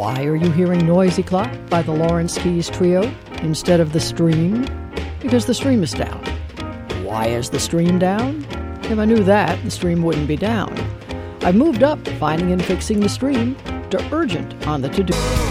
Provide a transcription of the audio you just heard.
Why are you hearing Noisy Clock by the Lawrence Keys Trio instead of The Stream? Because the stream is down. Why is the stream down? If I knew that, the stream wouldn't be down. I've moved up Finding and Fixing the Stream to Urgent on the to-do.